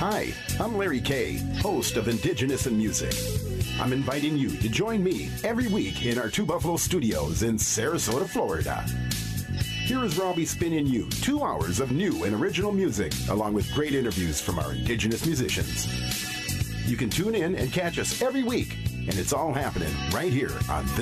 Hi, I'm Larry Kay, host of Indigenous in Music. I'm inviting you to join me every week in our Two Buffalo studios in Sarasota, Florida. Here is Robbie spinning you 2 hours of new and original music, along with great interviews from our Indigenous musicians. You can tune in and catch us every week, and it's all happening right here on